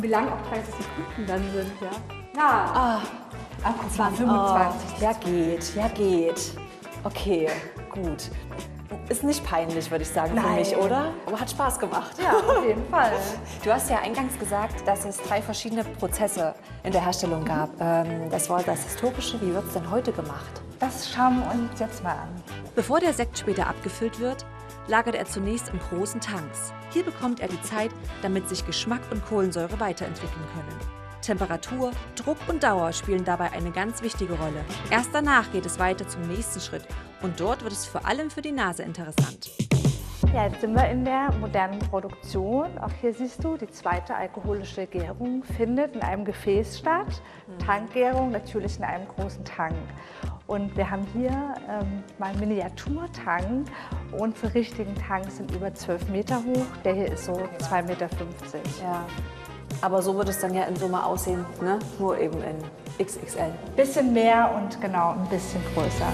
Und wie lang auch 30 Sekunden dann sind, ja? Ja. Ach, 25. Ja, geht. Okay, gut. Ist nicht peinlich, würde ich sagen, für Nein. mich, oder? Aber hat Spaß gemacht. Ja, auf jeden Fall. Du hast ja eingangs gesagt, dass es 3 verschiedene Prozesse in der Herstellung gab. Das war das Historische. Wie wird es denn heute gemacht? Das schauen wir uns jetzt mal an. Bevor der Sekt später abgefüllt wird, lagert er zunächst in großen Tanks. Hier bekommt er die Zeit, damit sich Geschmack und Kohlensäure weiterentwickeln können. Temperatur, Druck und Dauer spielen dabei eine ganz wichtige Rolle. Erst danach geht es weiter zum nächsten Schritt und dort wird es vor allem für die Nase interessant. Ja, jetzt sind wir in der modernen Produktion. Auch hier siehst du, die zweite alkoholische Gärung findet in einem Gefäß statt. Tankgärung natürlich in einem großen Tank. Und wir haben hier mal einen Miniaturtank. Unsere richtigen Tanks sind über 12 Meter hoch. Der hier ist so 2,50 Meter. Ja. Aber so wird es dann ja in Summe aussehen, ne? Nur eben in XXL. Bisschen mehr und genau ein bisschen größer.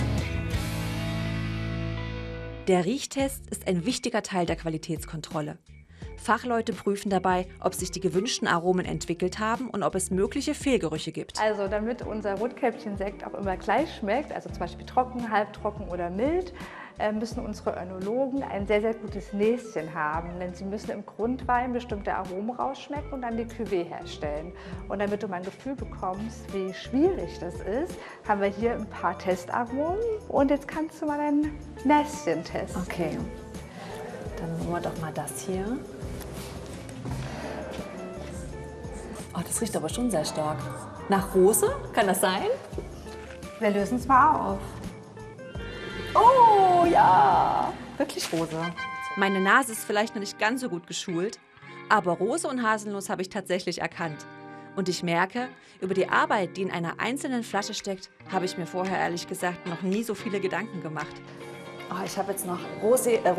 Der Riechtest ist ein wichtiger Teil der Qualitätskontrolle. Fachleute prüfen dabei, ob sich die gewünschten Aromen entwickelt haben und ob es mögliche Fehlgerüche gibt. Also damit unser Rotkäppchen-Sekt auch immer gleich schmeckt, also zum Beispiel trocken, halbtrocken oder mild, müssen unsere Önologen ein sehr, sehr gutes Näschen haben. Denn sie müssen im Grundwein bestimmte Aromen rausschmecken und dann die Cuvée herstellen. Und damit du mal ein Gefühl bekommst, wie schwierig das ist, haben wir hier ein paar Testaromen. Und jetzt kannst du mal dein Näschen testen. Okay. Dann nehmen wir doch mal das hier. Oh, das riecht aber schon sehr stark. Nach Rose? Kann das sein? Wir lösen es mal auf. Oh ja, wirklich Rose. Meine Nase ist vielleicht noch nicht ganz so gut geschult, aber Rose und Haselnuss habe ich tatsächlich erkannt. Und ich merke, über die Arbeit, die in einer einzelnen Flasche steckt, habe ich mir vorher ehrlich gesagt noch nie so viele Gedanken gemacht. Oh, ich habe jetzt noch Rose,